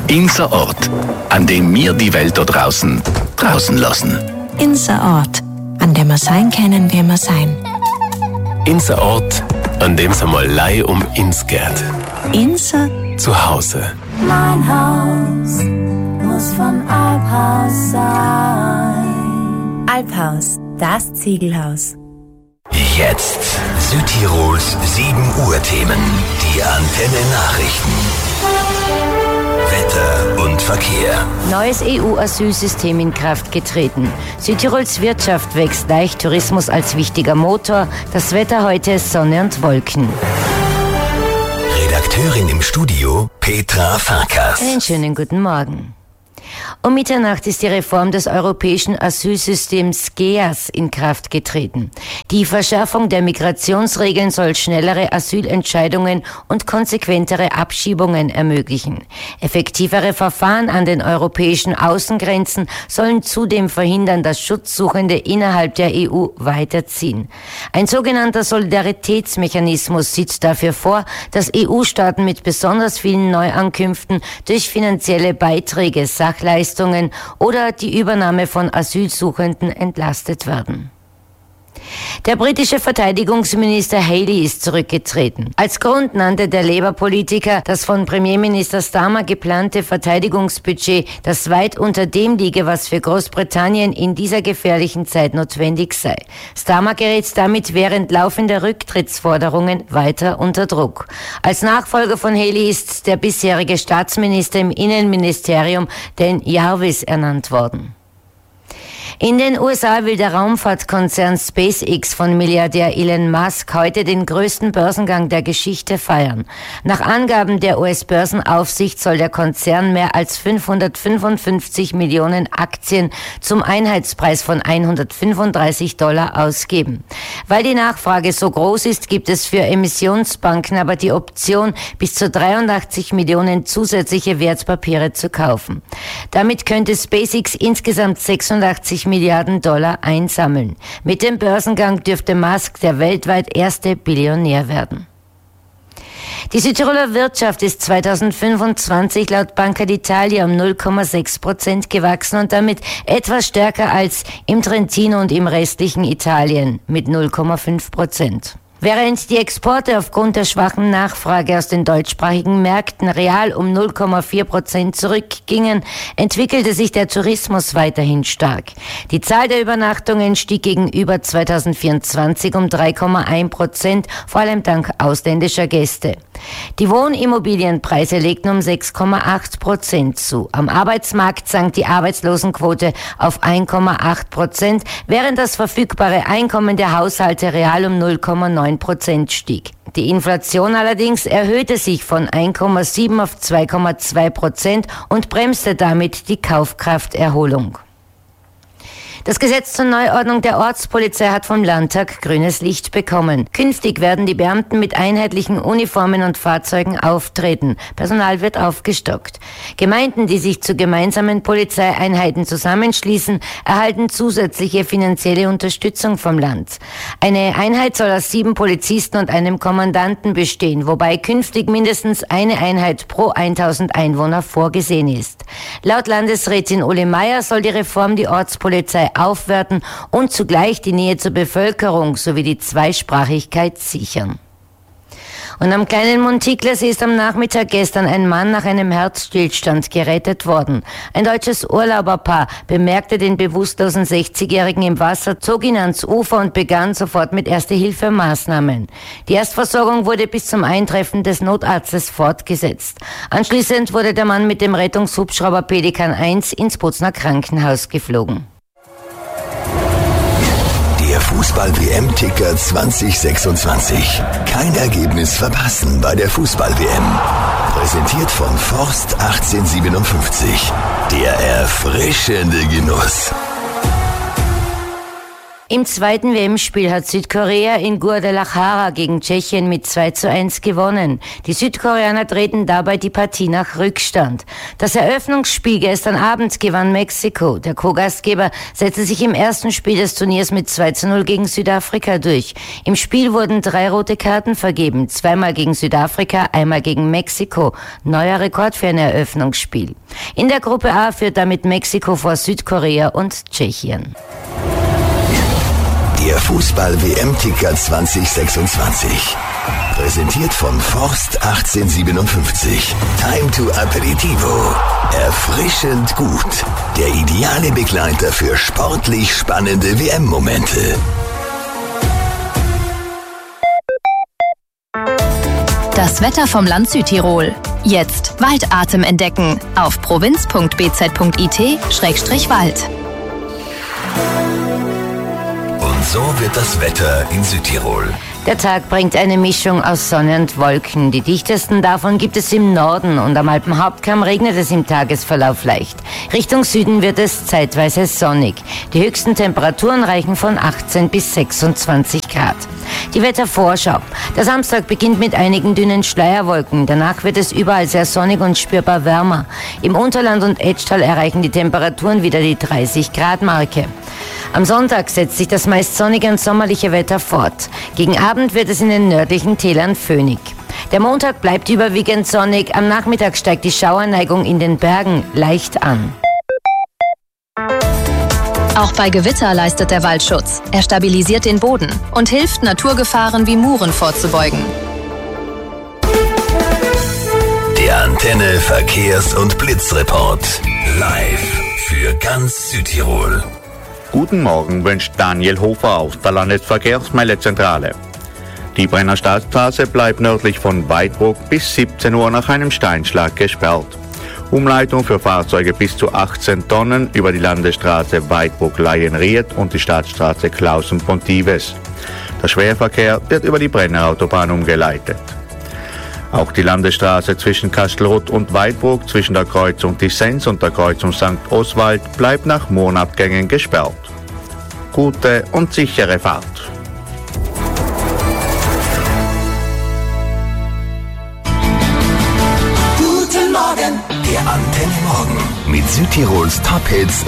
Inser Ort, an dem wir die Welt da draußen lassen. Inser Ort, an dem wir sein können, wie wir sein. Inser Ort, an dem es einmal Lei um ins geht. Inser Zuhause. Mein Haus muss von Alphaus sein. Alphaus, das Ziegelhaus. Jetzt Südtirols 7 Uhr Themen. Die Antenne Nachrichten. Wetter und Verkehr. Neues EU-Asylsystem in Kraft getreten. Südtirols Wirtschaft wächst leicht, Tourismus als wichtiger Motor. Das Wetter heute Sonne und Wolken. Redakteurin im Studio Petra Farkas. Einen schönen guten Morgen. Um Mitternacht ist die Reform des europäischen Asylsystems GEAS in Kraft getreten. Die Verschärfung der Migrationsregeln soll schnellere Asylentscheidungen und konsequentere Abschiebungen ermöglichen. Effektivere Verfahren an den europäischen Außengrenzen sollen zudem verhindern, dass Schutzsuchende innerhalb der EU weiterziehen. Ein sogenannter Solidaritätsmechanismus sieht dafür vor, dass EU-Staaten mit besonders vielen Neuankünften durch finanzielle Beiträge, Sachleistungen oder die Übernahme von Asylsuchenden entlastet werden. Der britische Verteidigungsminister Haley ist zurückgetreten. Als Grund nannte der Labour-Politiker das von Premierminister Starmer geplante Verteidigungsbudget, das weit unter dem liege, was für Großbritannien in dieser gefährlichen Zeit notwendig sei. Starmer gerät damit während laufender Rücktrittsforderungen weiter unter Druck. Als Nachfolger von Haley ist der bisherige Staatsminister im Innenministerium, Dan Jarvis, ernannt worden. In den USA will der Raumfahrtkonzern SpaceX von Milliardär Elon Musk heute den größten Börsengang der Geschichte feiern. Nach Angaben der US-Börsenaufsicht soll der Konzern mehr als 555 Millionen Aktien zum Einheitspreis von $135 ausgeben. Weil die Nachfrage so groß ist, gibt es für Emissionsbanken aber die Option, bis zu 83 Millionen zusätzliche Wertpapiere zu kaufen. Damit könnte SpaceX insgesamt 86 Milliarden Dollar einsammeln. Mit dem Börsengang dürfte Musk der weltweit erste Billionär werden. Die Südtiroler Wirtschaft ist 2025 laut Banca d'Italia um 0,6% gewachsen und damit etwas stärker als im Trentino und im restlichen Italien mit 0,5%. Während die Exporte aufgrund der schwachen Nachfrage aus den deutschsprachigen Märkten real um 0,4% zurückgingen, entwickelte sich der Tourismus weiterhin stark. Die Zahl der Übernachtungen stieg gegenüber 2024 um 3,1%, vor allem dank ausländischer Gäste. Die Wohnimmobilienpreise legten um 6,8% zu. Am Arbeitsmarkt sank die Arbeitslosenquote auf 1,8%, während das verfügbare Einkommen der Haushalte real um 0,9% stieg. Die Inflation allerdings erhöhte sich von 1,7 auf 2,2% und bremste damit die Kaufkrafterholung. Das Gesetz zur Neuordnung der Ortspolizei hat vom Landtag grünes Licht bekommen. Künftig werden die Beamten mit einheitlichen Uniformen und Fahrzeugen auftreten. Personal wird aufgestockt. Gemeinden, die sich zu gemeinsamen Polizeieinheiten zusammenschließen, erhalten zusätzliche finanzielle Unterstützung vom Land. Eine Einheit soll aus 7 Polizisten und einem Kommandanten bestehen, wobei künftig mindestens eine Einheit pro 1000 Einwohner vorgesehen ist. Laut Landesrätin Uli Meier soll die Reform die Ortspolizei aufwerten und zugleich die Nähe zur Bevölkerung sowie die Zweisprachigkeit sichern. Und am kleinen Montiglersee ist am Nachmittag gestern ein Mann nach einem Herzstillstand gerettet worden. Ein deutsches Urlauberpaar bemerkte den bewusstlosen 60-Jährigen im Wasser, zog ihn ans Ufer und begann sofort mit Erste-Hilfe-Maßnahmen. Die Erstversorgung wurde bis zum Eintreffen des Notarztes fortgesetzt. Anschließend wurde der Mann mit dem Rettungshubschrauber Pelikan 1 ins Bozner Krankenhaus geflogen. Der Fußball-WM-Ticker 2026. Kein Ergebnis verpassen bei der Fußball-WM. Präsentiert von Forst 1857. Der erfrischende Genuss. Im zweiten WM-Spiel hat Südkorea in Guadalajara gegen Tschechien mit 2:1 gewonnen. Die Südkoreaner drehten dabei die Partie nach Rückstand. Das Eröffnungsspiel gestern Abend gewann Mexiko. Der Co-Gastgeber setzte sich im ersten Spiel des Turniers mit 2:0 gegen Südafrika durch. Im Spiel wurden 3 rote Karten vergeben, 2-mal gegen Südafrika, einmal gegen Mexiko. Neuer Rekord für ein Eröffnungsspiel. In der Gruppe A führt damit Mexiko vor Südkorea und Tschechien. Der Fußball-WM-Ticker 2026. Präsentiert von Forst 1857. Time to Aperitivo. Erfrischend gut. Der ideale Begleiter für sportlich spannende WM-Momente. Das Wetter vom Land Südtirol. Jetzt Waldatem entdecken auf provinz.bz.it/Wald. Und so wird das Wetter in Südtirol. Der Tag bringt eine Mischung aus Sonne und Wolken. Die dichtesten davon gibt es im Norden und am Alpenhauptkamm regnet es im Tagesverlauf leicht. Richtung Süden wird es zeitweise sonnig. Die höchsten Temperaturen reichen von 18 bis 26 Grad. Die Wettervorschau. Der Samstag beginnt mit einigen dünnen Schleierwolken. Danach wird es überall sehr sonnig und spürbar wärmer. Im Unterland und Etschtal erreichen die Temperaturen wieder die 30-Grad-Marke. Am Sonntag setzt sich das meist sonnige und sommerliche Wetter fort. Gegen Abend wird es in den nördlichen Tälern föhnig. Der Montag bleibt überwiegend sonnig. Am Nachmittag steigt die Schauerneigung in den Bergen leicht an. Auch bei Gewitter leistet der Waldschutz. Er stabilisiert den Boden und hilft, Naturgefahren wie Muren vorzubeugen. Der Antenne Verkehrs- und Blitzreport. Live für ganz Südtirol. Guten Morgen wünscht Daniel Hofer aus der Landesverkehrsmeldezentrale. Die Brenner Staatsstraße bleibt nördlich von Weidbruck bis 17 Uhr nach einem Steinschlag gesperrt. Umleitung für Fahrzeuge bis zu 18 Tonnen über die Landesstraße Weidbruck-Laienried und die Staatsstraße Klausen-Pontives. Der Schwerverkehr wird über die Brenner Autobahn umgeleitet. Auch die Landesstraße zwischen Kastelruth und Weidbruck, zwischen der Kreuzung Dissens und der Kreuzung St. Oswald, bleibt nach Monabgängen gesperrt. Gute und sichere Fahrt. Guten Morgen, der Antenne Morgen mit Südtirols Top-Hits